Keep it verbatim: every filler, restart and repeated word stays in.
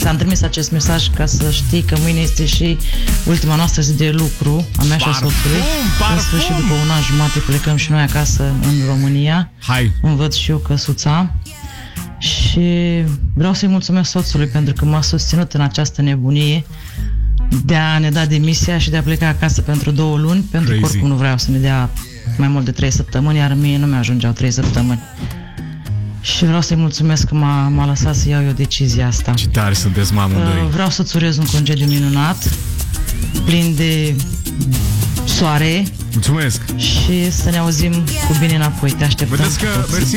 ți-am trimis acest mesaj ca să știi că mâine este și ultima noastră zi de lucru, a mea și a soțului. În sfârșit, după un an jumate, plecăm și noi acasă în România. Hai! Îmi văd și eu căsuța. Și vreau să-i mulțumesc soțului pentru că m-a susținut în această nebunie de a ne da demisia și de a pleca acasă pentru două luni, pentru Crazy. că oricum nu vreau să ne dea mai mult de trei săptămâni, iar mie nu mi-ajungeau trei săptămâni. Și vreau să-i mulțumesc că m-a, m-a lăsat să iau eu decizia asta. Ce tare sunteți, amândoi. Vreau să-ți urez un concediu minunat, plin de soare. Mulțumesc! Și să ne auzim cu bine înapoi. Te așteptăm. Vedeți că, mersi